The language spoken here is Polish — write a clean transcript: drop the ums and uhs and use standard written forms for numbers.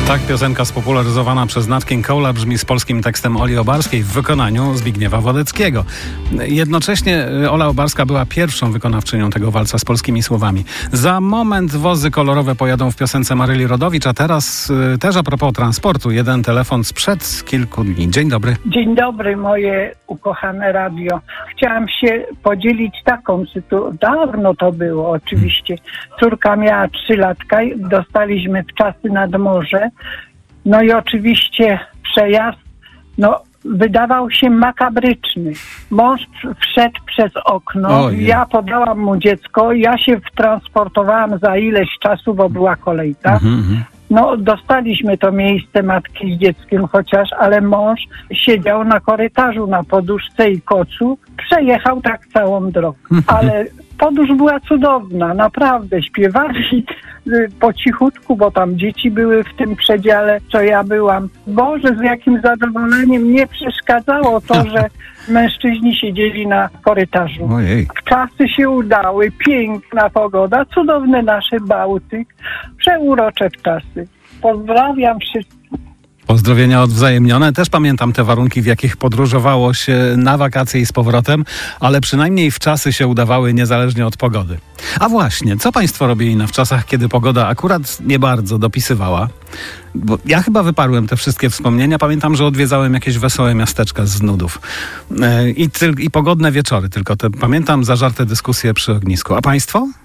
Tak piosenka spopularyzowana przez Nat King Cole'a brzmi z polskim tekstem Oli Obarskiej w wykonaniu Zbigniewa Wodeckiego. Jednocześnie Ola Obarska była pierwszą wykonawczynią tego walca z polskimi słowami. Za moment wozy kolorowe pojadą w piosence Maryli Rodowicz, a teraz też a propos transportu, jeden telefon sprzed kilku dni. Dzień dobry. Dzień dobry, moje ukochane radio. Chciałam się podzielić taką sytuacją. Dawno to było oczywiście. Córka miała 3 latka, dostaliśmy w czasy nad morze. No i oczywiście przejazd, wydawał się makabryczny. Mąż wszedł przez okno, ja podałam mu dziecko, ja się wtransportowałam za ileś czasu, bo była kolejka. Dostaliśmy to miejsce matki z dzieckiem ale mąż siedział na korytarzu na poduszce i kocu, przejechał tak całą drogę. Ale podróż była cudowna, naprawdę. Śpiewali po cichutku, bo tam dzieci były w tym przedziale, co ja byłam. Boże, z jakim zadowoleniem nie przeszkadzało to, że mężczyźni siedzieli na korytarzu. Ojej. Czasy się udały, piękna pogoda, cudowny nasz Bałtyk, przeurocze czasy. Pozdrawiam wszystkich. Pozdrowienia odwzajemnione. Też pamiętam te warunki, w jakich podróżowało się na wakacje i z powrotem, ale przynajmniej w czasy się udawały niezależnie od pogody. A właśnie, co państwo robili w czasach, kiedy pogoda akurat nie bardzo dopisywała? Bo ja chyba wyparłem te wszystkie wspomnienia. Pamiętam, że odwiedzałem jakieś wesołe miasteczka z nudów. I pogodne wieczory, tylko te pamiętam zażarte dyskusje przy ognisku. A państwo?